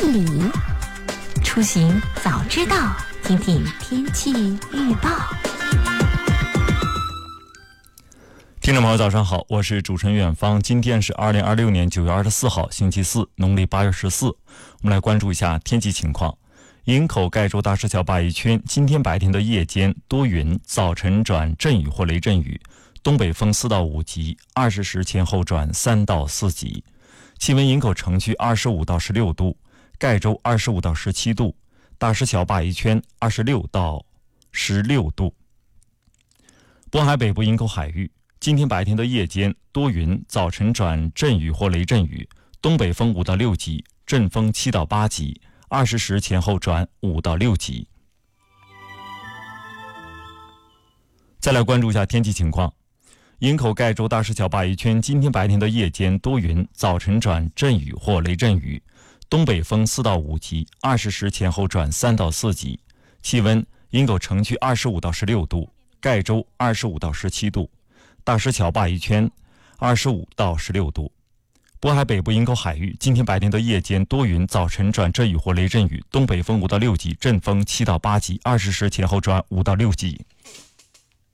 理，出行早知道，听听天气预报。 听众朋友早上好，我是主持人远方。今天是2026年9月24号星期四，农历8月14。我们来关注一下天气情况。营口盖州大石桥鲅鱼圈今天白天的夜间多云，早晨转阵雨或雷阵雨，东北风4到5级，20时前后转3到4级。气温营口城区25到16度，盖州25到17度，大石桥鲅鱼圈26到16度。渤海北部营口海域今天白天的夜间多云，早晨转阵雨或雷阵雨，东北风5到6级，阵风7到8级，20时前后转5到6级。再来关注一下天气情况。营口盖州大石桥鲅鱼圈今天白天的夜间多云，早晨转阵雨或雷阵雨，东北风4到5级，20时前后转3到4级。气温营口城区25到16度，盖州25到17度，大石桥鲅鱼圈25到16度。渤海北部营口海域今天白天的夜间多云，早晨转阵雨或雷阵雨，东北风5到6级，阵风7到8级，20时前后转5到6级。